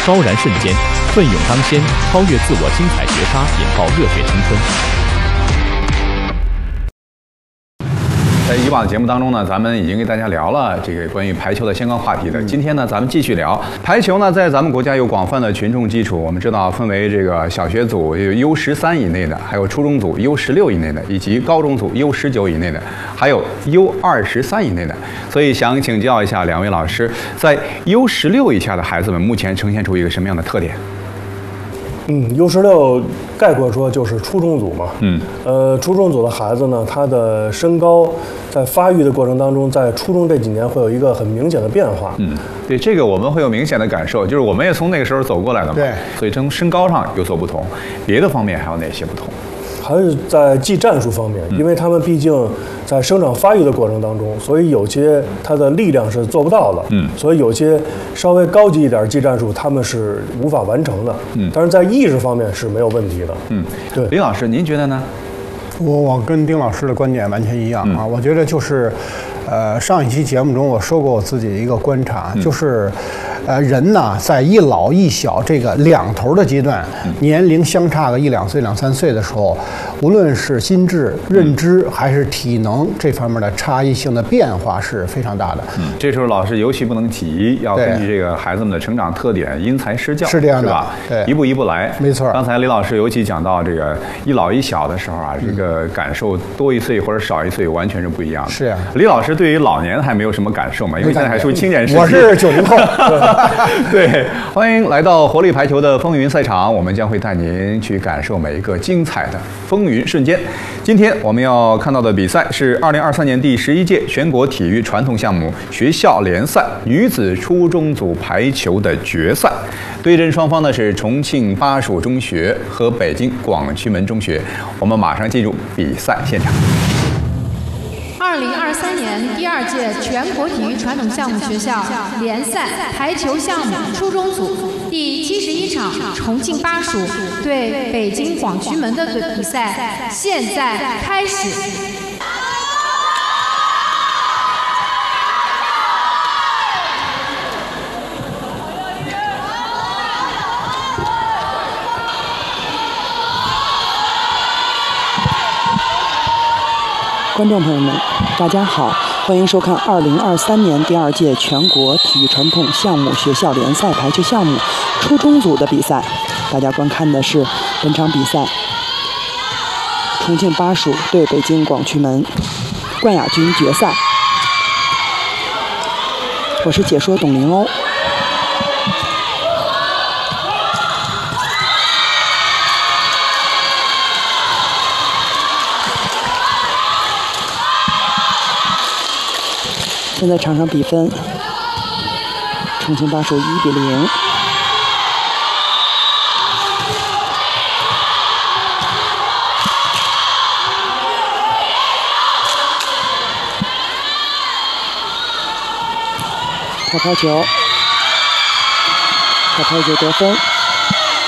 昭然瞬间，奋勇当先，超越自我，精彩绝杀，引爆热血青春。 在以往的节目当中呢，咱们已经给大家聊了这个关于排球的相关话题的。今天呢，咱们继续聊排球呢，在咱们国家有广泛的群众基础。我们知道分为这个小学组有 U13以内的，还有初中组 U16以内的，以及高中组 U19以内的，还有 U23以内的。所以想请教一下两位老师，在 U16以下的孩子们目前呈现出一个什么样的特点 ？U16概括说就是初中组嘛。初中组的孩子呢，他的身高在发育的过程当中，在初中这几年会有一个很明显的变化。 对，这个我们会有明显的感受，就是我们也从那个时候走过来的嘛。 对， 所以从身高上有所不同，别的方面还有哪些不同？ 还是在技战术方面，因为他们毕竟在生长发育的过程当中，所以有些他的力量是做不到的。所以有些稍微高级一点技战术，他们是无法完成的。但是在意识方面是没有问题的。对， 李老师，您觉得呢？ 我跟丁老师的观点完全一样啊，我觉得就是，上一期节目中我说过我自己的一个观察，就是，人呢在一老一小这个两头的阶段，年龄相差个1、2岁、2、3岁的时候，无论是心智、认知还是体能这方面的差异性的变化是非常大的。 这时候老师尤其不能急，要根据这个孩子们的成长特点因材施教， 是这样的， 是吧？ 对， 一步一步来。 没错。 刚才李老师尤其讲到这个一老一小的时候啊，这个感受多1岁或者少1岁完全是不一样的。 是啊。 李老师对于老年还没有什么感受嘛？因为现在还属于青年时期。 我是90后。 对，欢迎来到活力排球的风云赛场，我们将会带您去感受每一个精彩的风云瞬间。今天我们要看到的比赛是2023年第11届全国体育传统项目学校联赛女子初中组排球的决赛，对阵双方呢是重庆巴蜀中学和北京广渠门中学。我们马上进入比赛现场。 2023年第2届全国体育传统项目学校联赛排球项目初中组第71场重庆巴蜀对北京广渠门的比赛现在开始。 观众朋友们，大家好，欢迎收看2023年第2届全国体育传统项目学校联赛排球项目初中组的比赛。大家观看的是本场比赛，重庆巴蜀对北京广渠门冠亚军决赛。我是解说董玲欧。现在场上比分，重庆巴蜀1比0。抛球，抛球得分。